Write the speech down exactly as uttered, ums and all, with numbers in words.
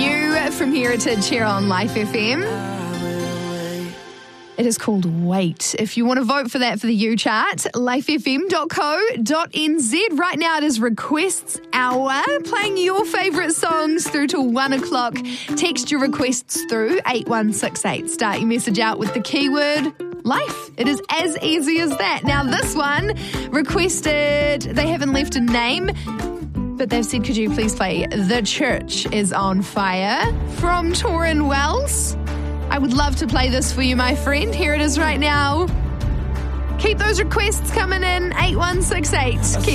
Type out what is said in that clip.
New from Heritage here on Life F M. It is called Wait. If you want to vote for that for the U chart, life f m dot co dot n z. Right now it is Requests Hour, playing your favourite songs through to one o'clock. Text your requests through eight one six eight. Start your message out with the keyword life. It is as easy as that. Now this one requested, they haven't left a name, but they've said, could you please play The Church is on Fire from Torrin Wells? I would love to play this for you, my friend. Here it is right now. Keep those requests coming in, eight one six eight. Keep